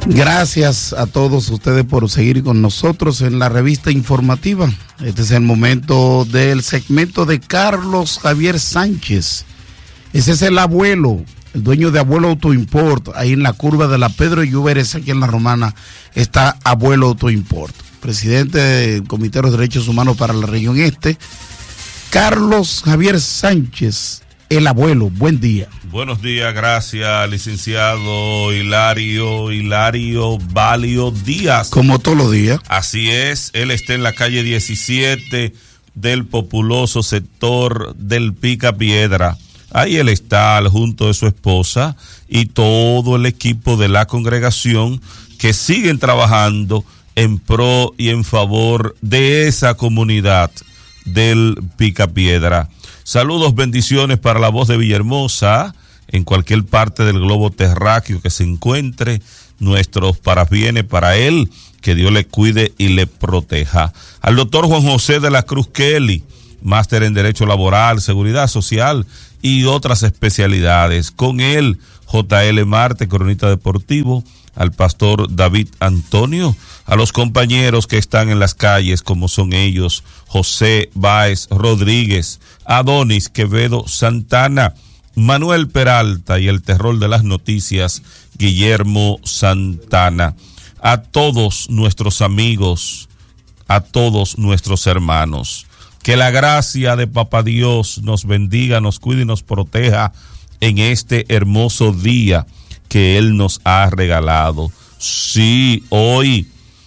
Gracias a todos ustedes por seguir con nosotros en la revista informativa. Este es el momento del segmento de Carlos Javier Sánchez. Ese es el abuelo, el dueño de Abuelo Auto Import. Ahí en la curva de la Pedro Lluveres, aquí en La Romana, está Abuelo Auto Import. Presidente del Comité de los Derechos Humanos para la Región Este, Carlos Javier Sánchez, el abuelo. Buen día. Buenos días, gracias, licenciado Hilario Valio Díaz. Como todos los días. Así es, él está en la calle 17 del populoso sector del Picapiedra. Ahí él está junto de su esposa y todo el equipo de la congregación que siguen trabajando en pro y en favor de esa comunidad del Picapiedra. Saludos, bendiciones para la voz de Villahermosa, en cualquier parte del globo terráqueo que se encuentre, nuestros parabienes para él, que Dios le cuide y le proteja. Al doctor Juan José de la Cruz Kelly, máster en Derecho Laboral, Seguridad Social y otras especialidades. Con él, J.L. Marte, cronista deportivo, al pastor David Antonio, a los compañeros que están en las calles, como son ellos, José Báez Rodríguez, Adonis Quevedo Santana, Manuel Peralta y el terror de las noticias, Guillermo Santana. A todos nuestros amigos, a todos nuestros hermanos, que la gracia de Papá Dios nos bendiga, nos cuide y nos proteja en este hermoso día que Él nos ha regalado. Sí, hoy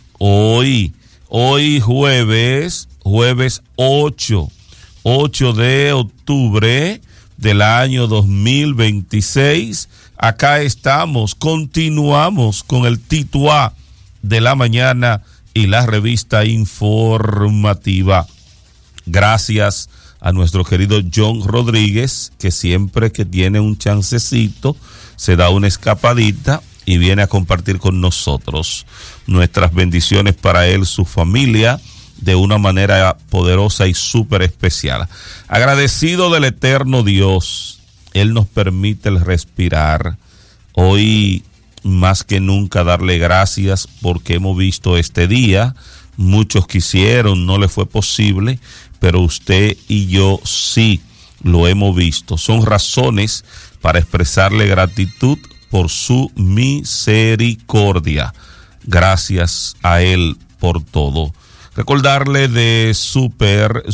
jueves 8 de octubre del año 2026, acá estamos, continuamos con el Tituá de la mañana y la revista informativa. Gracias a nuestro querido John Rodríguez, que siempre que tiene un chancecito, se da una escapadita y viene a compartir con nosotros nuestras bendiciones para él, su familia, de una manera poderosa y súper especial. Agradecido del eterno Dios, Él nos permite el respirar. Hoy, más que nunca, darle gracias porque hemos visto este día. Muchos quisieron, no le fue posible, pero usted y yo sí lo hemos visto. Son razones para expresarle gratitud por su misericordia. Gracias a Él por todo. Recordarle de Super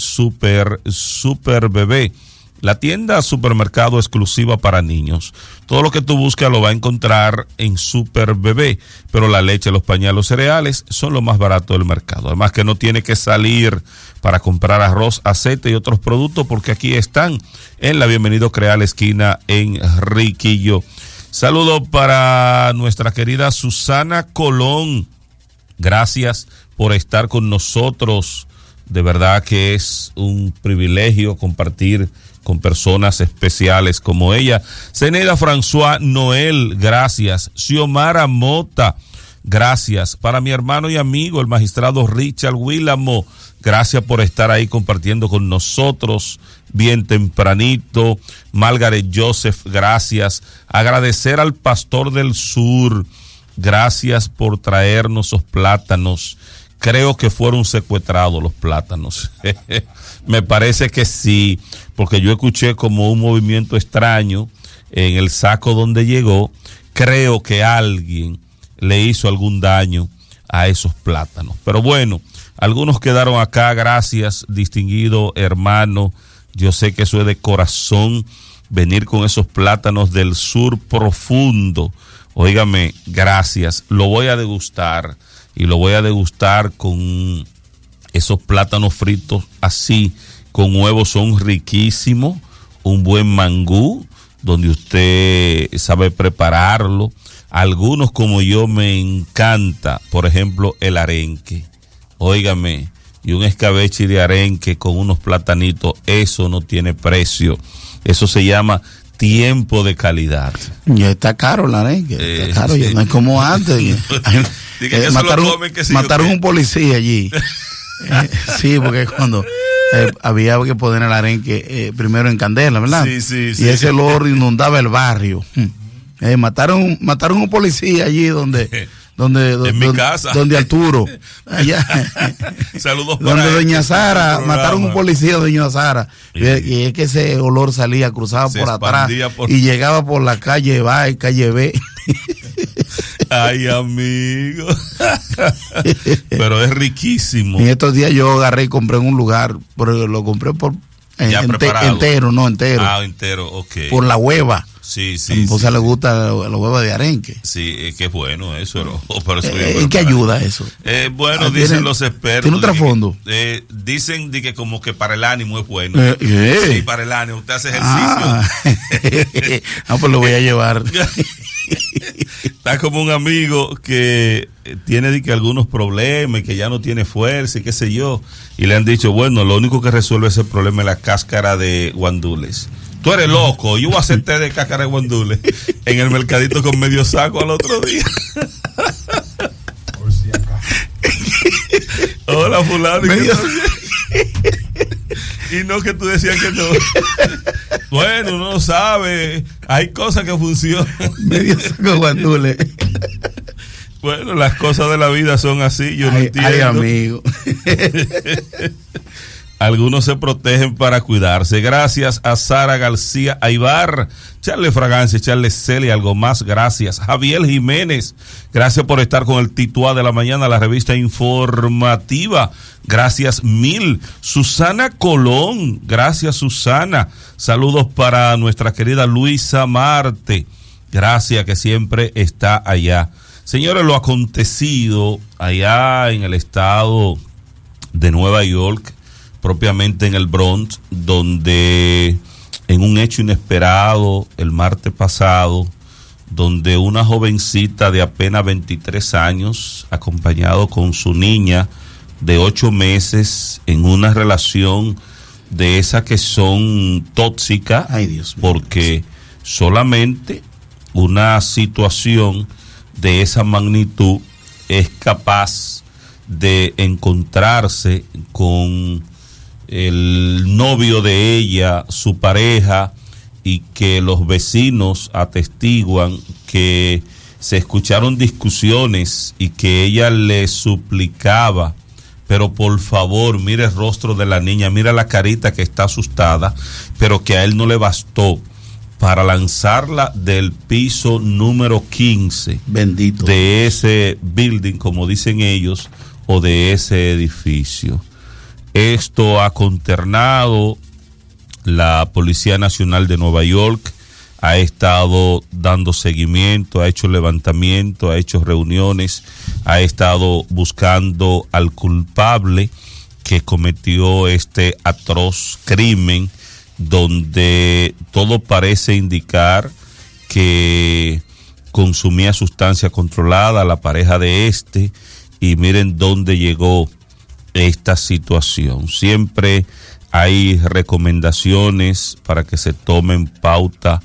Bebé, la tienda supermercado exclusiva para niños. Todo lo que tú buscas lo va a encontrar en Super Bebé, pero la leche, los pañales, los cereales son lo más barato del mercado. Además que no tiene que salir para comprar arroz, aceite y otros productos, porque aquí están en la Bienvenido Creal esquina en Riquillo. Saludo para nuestra querida Susana Colón. Gracias por estar con nosotros. De verdad que es un privilegio compartir con personas especiales como ella. Zeneida François Noel, gracias. Xiomara Mota, gracias. Para mi hermano y amigo, el magistrado Richard Willamo, gracias por estar ahí compartiendo con nosotros bien tempranito. Margaret Joseph, gracias. Agradecer al Pastor del Sur, gracias por traernos esos plátanos. Creo que fueron secuestrados los plátanos. Me parece que sí, porque yo escuché como un movimiento extraño en el saco donde llegó. Creo que alguien le hizo algún daño a esos plátanos. Pero bueno, algunos quedaron acá. Gracias, distinguido hermano. Yo sé que eso es de corazón, venir con esos plátanos del sur profundo. Óigame, gracias. Lo voy a degustar. Y lo voy a degustar con esos plátanos fritos así, con huevos, son riquísimos. Un buen mangú, donde usted sabe prepararlo. Algunos como yo me encanta, por ejemplo, el arenque. Óigame, y un escabeche de arenque con unos platanitos, eso no tiene precio. Eso se llama tiempo de calidad. Ya está caro el arenque, está caro, ya no es como antes. Mataron un policía allí. Sí, porque cuando había que poner el arenque primero en candela, ¿verdad? Sí. Y ese olor inundaba el barrio. Mataron un policía allí donde en mi casa. Donde Arturo. Allá. Saludos para donde Doña Sara, mataron un policía de Doña Sara. Sí. Y es que ese olor salía, cruzaba por atrás y llegaba por la calle A y calle B. Ay, amigo. Pero es riquísimo. En estos días yo agarré y compré en un lugar, pero lo compré por entero. Ah, entero, ok. Por la hueva. Sí. A mi esposa le gusta la hueva de arenque. Sí, es que es bueno eso. Pero ¿En qué ayuda eso? Bueno, dicen los expertos. ¿Tiene un trasfondo? Dicen que como que para el ánimo es bueno. Sí, para el ánimo. Usted hace ejercicio. Pues lo voy a llevar. Está como un amigo que tiene que algunos problemas y que ya no tiene fuerza y qué sé yo. Y le han dicho, bueno, lo único que resuelve ese problema es la cáscara de guandules. Tú eres loco, yo voy a hacer té de cáscara de guandules en el mercadito con medio saco al otro día. Hola, fulano. Y no que tú decías que no. Bueno, no sabe. Hay cosas que funcionan. Medio saco guandules. Bueno, las cosas de la vida son así. Yo no entiendo. Ay, amigo. Algunos se protegen para cuidarse. Gracias a Sara García Aybar, Charles Fragancia, Charles Celia, algo más. Gracias. Javier Jiménez, gracias por estar con el Tituá de la Mañana, la revista informativa. Gracias mil. Susana Colón, gracias Susana. Saludos para nuestra querida Luisa Marte. Gracias, que siempre está allá. Señores, lo acontecido allá en el estado de Nueva York, propiamente en el Bronx, donde en un hecho inesperado el martes pasado, donde una jovencita de apenas 23 años, acompañado con su niña de 8 meses, en una relación de esas que son tóxicas, porque solamente una situación de esa magnitud es capaz de encontrarse con el novio de ella, su pareja, y que los vecinos atestiguan que se escucharon discusiones y que ella le suplicaba, pero por favor, mire el rostro de la niña, mira la carita que está asustada, pero que a él no le bastó para lanzarla del piso número 15 bendito de ese building, como dicen ellos, o de ese edificio. Esto ha consternado. La Policía Nacional de Nueva York ha estado dando seguimiento, ha hecho levantamiento, ha hecho reuniones, ha estado buscando al culpable que cometió este atroz crimen, donde todo parece indicar que consumía sustancia controlada la pareja de este, y miren dónde llegó esta situación. Siempre hay recomendaciones para que se tomen pauta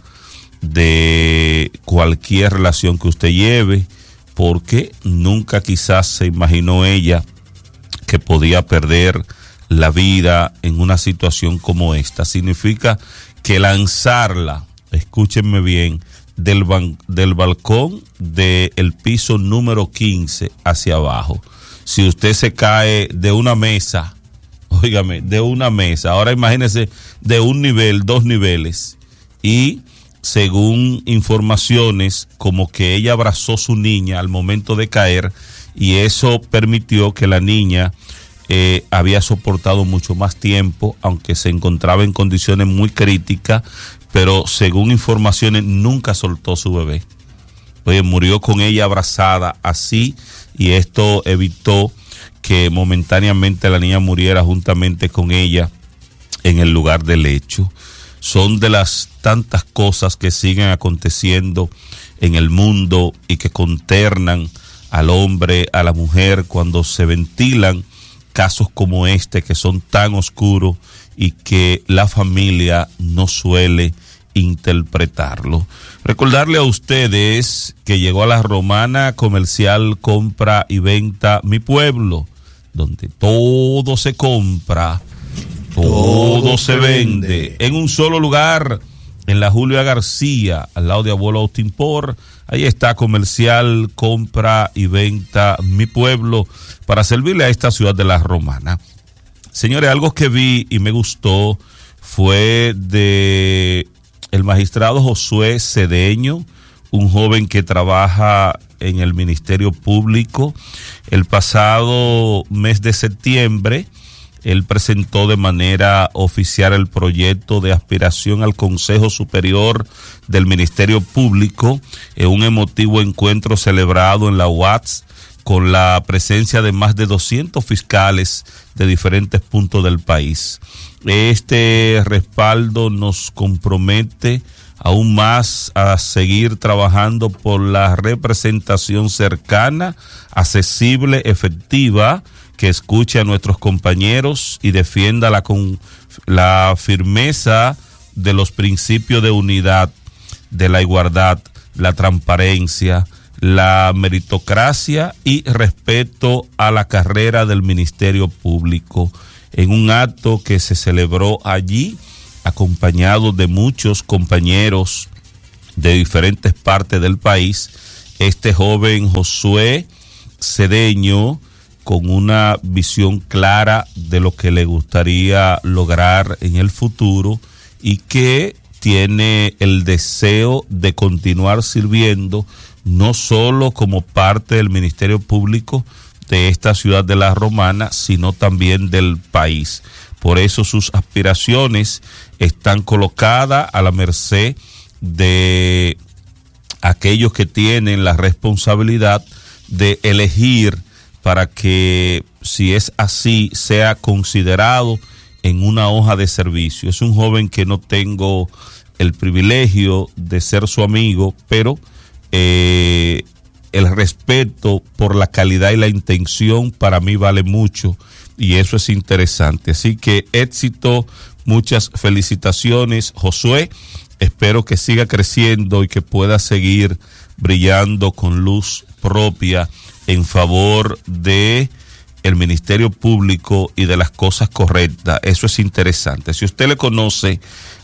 de cualquier relación que usted lleve, porque nunca quizás se imaginó ella que podía perder la vida en una situación como esta. Significa que lanzarla, escúchenme bien, del balcón del piso número 15 hacia abajo. Si usted se cae de una mesa, óigame, de una mesa, ahora imagínese de un nivel, 2 niveles, y según informaciones, como que ella abrazó a su niña al momento de caer, y eso permitió que la niña había soportado mucho más tiempo, aunque se encontraba en condiciones muy críticas, pero según informaciones nunca soltó su bebé. Oye, murió con ella abrazada así, y esto evitó que momentáneamente la niña muriera juntamente con ella en el lugar del hecho. Son de las tantas cosas que siguen aconteciendo en el mundo y que consternan al hombre, a la mujer, cuando se ventilan casos como este, que son tan oscuros y que la familia no suele interpretarlo. Recordarle a ustedes que llegó a la Romana Comercial Compra y Venta Mi Pueblo, donde todo se compra, todo se vende en un solo lugar. en la Julia García, al lado de Abuelo Austin Por. Ahí está Comercial, Compra y Venta Mi Pueblo, para servirle a esta ciudad de La Romana. Señores, algo que vi y me gustó fue de el magistrado Josué Cedeño, un joven que trabaja en el Ministerio Público. El pasado mes de septiembre, él presentó de manera oficial el proyecto de aspiración al Consejo Superior del Ministerio Público en un emotivo encuentro celebrado en la UATS con la presencia de más de 200 fiscales de diferentes puntos del país. Este respaldo nos compromete aún más a seguir trabajando por la representación cercana, accesible, efectiva, que escuche a nuestros compañeros y defienda la firmeza de los principios de unidad, de la igualdad, la transparencia, la meritocracia y respeto a la carrera del Ministerio Público, en un acto que se celebró allí, acompañado de muchos compañeros de diferentes partes del país. Este joven Josué Cedeño, con una visión clara de lo que le gustaría lograr en el futuro y que tiene el deseo de continuar sirviendo no solo como parte del Ministerio Público de esta ciudad de La Romana, sino también del país. Por eso sus aspiraciones están colocadas a la merced de aquellos que tienen la responsabilidad de elegir para que, si es así, sea considerado en una hoja de servicio. Es un joven que no tengo el privilegio de ser su amigo, pero el respeto por la calidad y la intención para mí vale mucho, y eso es interesante. Así que éxito, muchas felicitaciones, Josué. Espero que siga creciendo y que pueda seguir brillando con luz propia en favor de el Ministerio Público y de las cosas correctas. Eso es interesante. Si usted le conoce,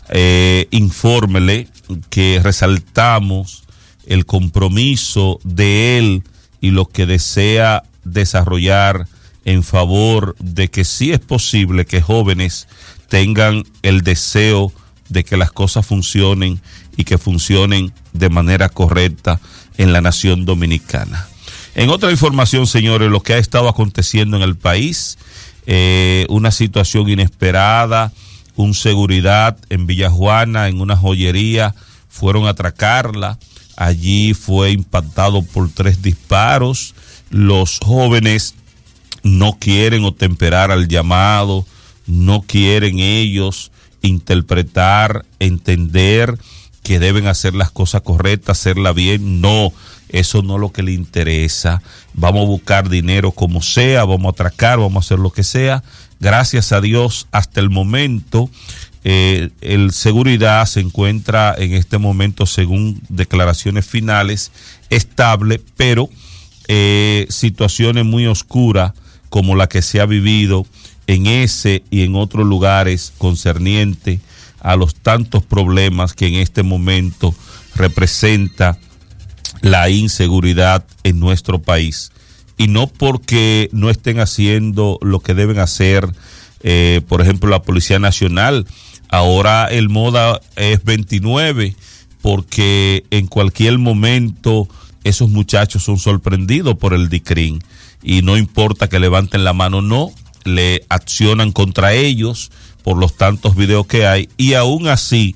infórmele que resaltamos el compromiso de él y lo que desea desarrollar en favor de que sí es posible que jóvenes tengan el deseo de que las cosas funcionen y que funcionen de manera correcta en la nación dominicana. En otra información, señores, lo que ha estado aconteciendo en el país, una situación inesperada, un seguridad en Villajuana, en una joyería, fueron a atracarla. Allí fue impactado por 3 disparos. Los jóvenes no quieren otemperar al llamado, no quieren ellos interpretar, entender que deben hacer las cosas correctas, hacerla bien. No, eso no es lo que le interesa. Vamos a buscar dinero como sea, vamos a atracar, vamos a hacer lo que sea. Gracias a Dios, hasta el momento, el seguridad se encuentra en este momento, según declaraciones finales, estable, pero situaciones muy oscuras como la que se ha vivido en ese y en otros lugares concerniente a los tantos problemas que en este momento representa la inseguridad en nuestro país. Y no porque no estén haciendo lo que deben hacer, por ejemplo, la Policía Nacional. Ahora el moda es 29, porque en cualquier momento esos muchachos son sorprendidos por el DICRIN y no importa que levanten la mano, no, le accionan contra ellos por los tantos videos que hay, y aún así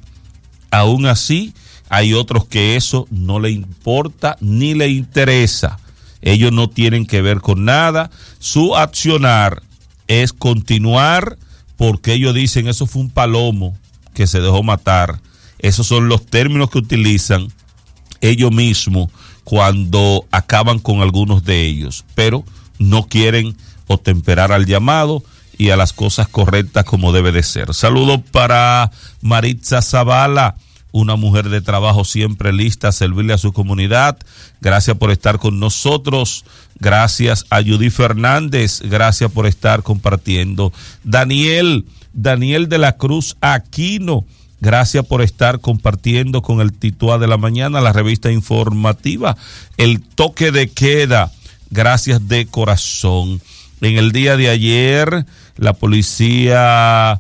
hay otros que eso no le importa ni le interesa. Ellos no tienen que ver con nada. Su accionar es continuar, porque ellos dicen eso fue un palomo que se dejó matar. Esos son los términos que utilizan ellos mismos cuando acaban con algunos de ellos, pero no quieren otemperar al llamado y a las cosas correctas como debe de ser. Saludos para Maritza Zavala, una mujer de trabajo siempre lista a servirle a su comunidad. Gracias por estar con nosotros. Gracias a Judy Fernández. Gracias por estar compartiendo. Daniel de la Cruz Aquino. Gracias por estar compartiendo con el Tituá de la Mañana, la revista informativa, el toque de queda. Gracias de corazón. En el día de ayer, la policía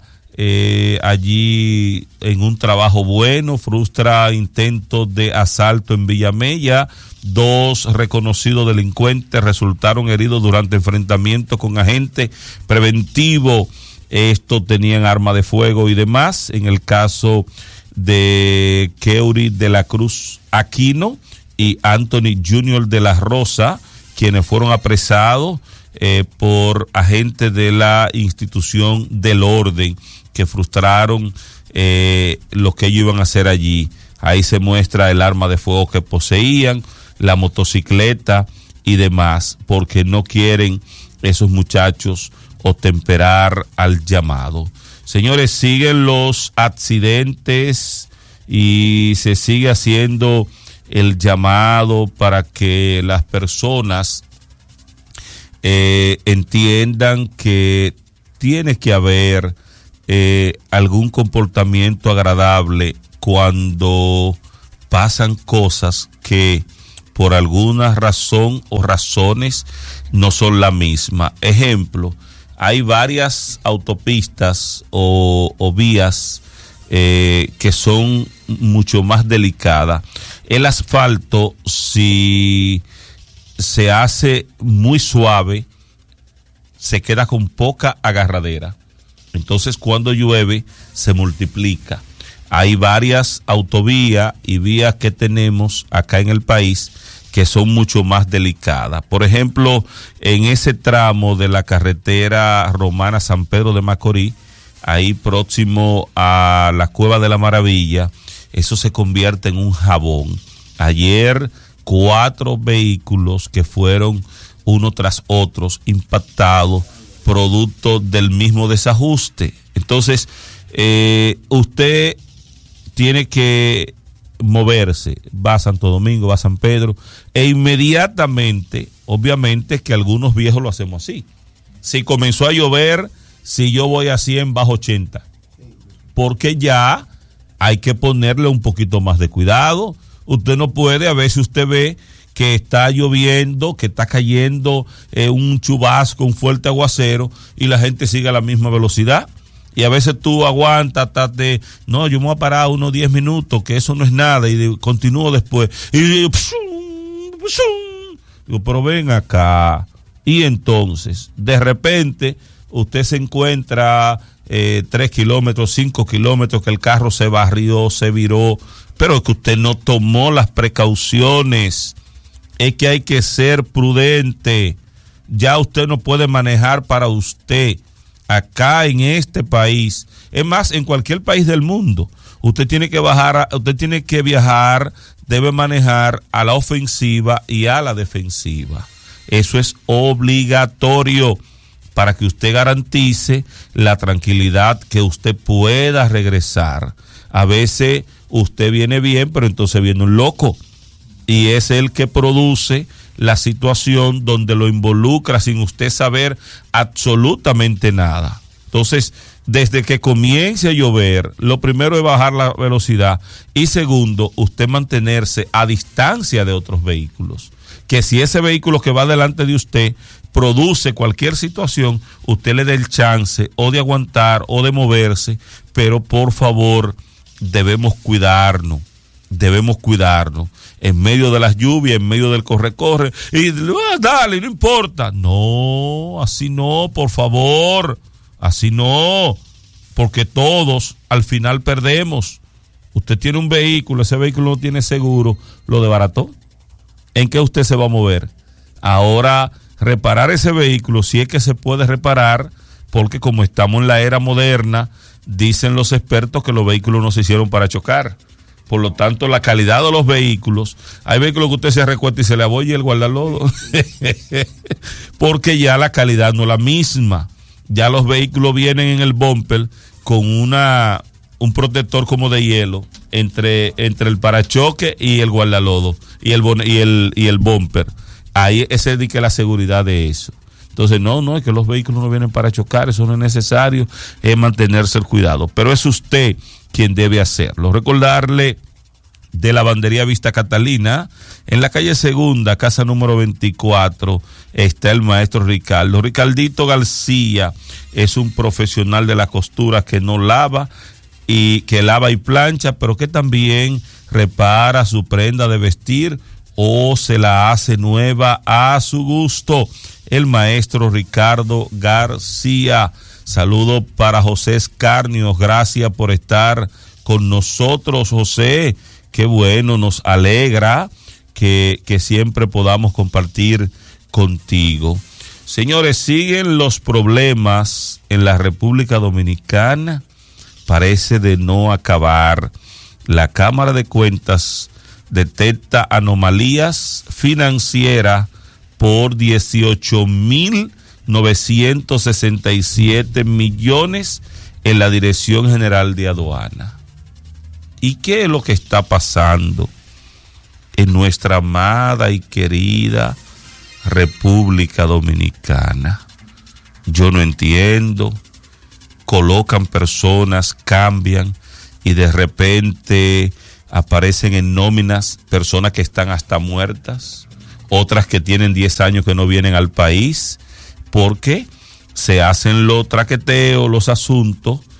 allí en un trabajo bueno frustra intentos de asalto en Villamella. 2 reconocidos delincuentes resultaron heridos durante enfrentamientos con agentes preventivos. Estos tenían arma de fuego y demás. En el caso de Keuri de la Cruz Aquino y Anthony Junior de la Rosa, quienes fueron apresados por agentes de la institución del orden que frustraron lo que ellos iban a hacer allí. Ahí se muestra el arma de fuego que poseían, la motocicleta y demás, porque no quieren esos muchachos temperar al llamado. Señores, siguen los accidentes y se sigue haciendo el llamado para que las personas entiendan que tiene que haber algún comportamiento agradable cuando pasan cosas que por alguna razón o razones no son la misma. Ejemplo, hay varias autopistas o vías que son mucho más delicadas. El asfalto, si se hace muy suave, se queda con poca agarradera. Entonces, cuando llueve, se multiplica. Hay varias autovías y vías que tenemos acá en el país que son mucho más delicadas. Por ejemplo, en ese tramo de la carretera romana San Pedro de Macorís, ahí próximo a la Cueva de la Maravilla, eso se convierte en un jabón. Ayer 4 vehículos que fueron uno tras otros impactados, producto del mismo desajuste. Entonces, usted tiene que moverse, va a Santo Domingo, va a San Pedro, e inmediatamente, obviamente que algunos viejos lo hacemos así. Si comenzó a llover, si yo voy a 100, bajo 80, porque ya hay que ponerle un poquito más de cuidado. Usted no puede, a veces usted ve que está lloviendo, que está cayendo un chubasco, un fuerte aguacero, y la gente sigue a la misma velocidad. Y a veces tú aguantas, no, yo me voy a parar unos 10 minutos, que eso no es nada, y continúo después. Y digo, pero ven acá. Y entonces, de repente, usted se encuentra 3 kilómetros, 5 kilómetros, que el carro se barrió, se viró, pero es que usted no tomó las precauciones. Es que hay que ser prudente. Ya usted no puede manejar para usted. Acá en este país, es más, en cualquier país del mundo, usted tiene que viajar, debe manejar a la ofensiva y a la defensiva. Eso es obligatorio para que usted garantice la tranquilidad, que usted pueda regresar. A veces usted viene bien, pero entonces viene un loco, y es el que produce la situación donde lo involucra sin usted saber absolutamente nada. Entonces, desde que comience a llover, lo primero es bajar la velocidad, y segundo, usted mantenerse a distancia de otros vehículos. Que si ese vehículo que va delante de usted produce cualquier situación, usted le dé el chance o de aguantar o de moverse, pero por favor, debemos cuidarnos. En medio de las lluvias, en medio del corre-corre, y dale, no importa. No, así no, por favor, así no, porque todos al final perdemos. Usted tiene un vehículo, ese vehículo no tiene seguro, lo desbarató. ¿En qué usted se va a mover? Ahora, reparar ese vehículo, si es que se puede reparar, porque como estamos en la era moderna, dicen los expertos que los vehículos no se hicieron para chocar. Por lo tanto, la calidad de los vehículos, hay vehículos que usted se recuesta y se le abolla el guardalodo, porque ya la calidad no es la misma. Ya los vehículos vienen en el bumper con un protector como de hielo entre el parachoque y el guardalodo y el bumper. Ahí ese es la seguridad de eso. Entonces, no, es que los vehículos no vienen para chocar, eso no es necesario, es mantenerse el cuidado. Pero es usted quien debe hacerlo. Recordarle de Lavandería Vista Catalina, en la calle Segunda, casa número 24, está el maestro Ricardo. Ricardito García es un profesional de la costura que no lava y que lava y plancha, pero que también repara su prenda de vestir o se la hace nueva a su gusto. El maestro Ricardo García. Saludo para José Escarnios, gracias por estar con nosotros, José. Qué bueno, nos alegra que siempre podamos compartir contigo. Señores, siguen los problemas en la República Dominicana, parece de no acabar. La Cámara de Cuentas detecta anomalías financieras por 18.967 millones en la Dirección General de Aduana. ¿Y qué es lo que está pasando en nuestra amada y querida República Dominicana? Yo no entiendo. Colocan personas, cambian y de repente aparecen en nóminas personas que están hasta muertas, otras que tienen 10 años que no vienen al país, porque se hacen los traqueteos, los asuntos